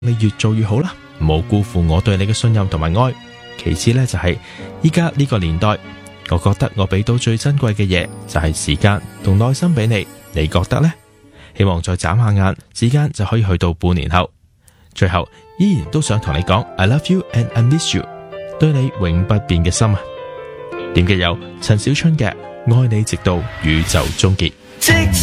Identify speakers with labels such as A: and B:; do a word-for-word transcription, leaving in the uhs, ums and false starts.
A: 你越做越好啦，唔好辜負我對你嘅信任同埋愛。其次呢，就係依家呢個年代，我覺得我俾到最珍貴嘅嘢就係時間同耐心俾你，你覺得呢？希望再眨下眼，時間就可以去到半年後。最後依然都想同你講 I love you and I miss you， 對你永不變嘅心啊！點嘅有陳小春嘅愛你直到宇宙終結。